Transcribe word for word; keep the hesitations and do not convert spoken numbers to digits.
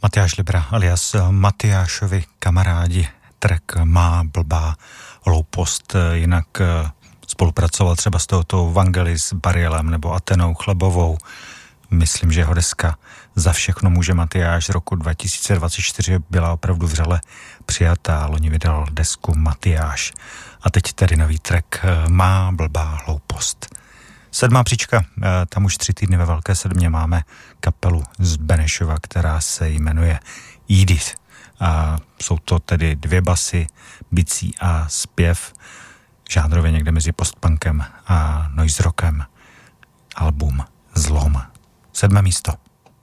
Matyáš Libra alias Matyášovi kamarádi, track Má blbá hloupost, jinak spolupracoval třeba s touto Vangelis, Barielem nebo Atenou Chlebovou. Myslím, že jeho deska Za všechno může Matyáš roku dva tisíce dvacet čtyři byla opravdu vřele přijatá. Loni vydal desku Matyáš. A teď tedy nový track Má blbá hloupost. Sedmá příčka, tam už tři týdny ve Velké sedmě máme kapelu z Benešova, která se jmenuje Edith. A jsou to tedy dvě basy, bicí a zpěv, žánrově někde mezi postpunkem a noise rockem. Album Zlom. Sedmé místo.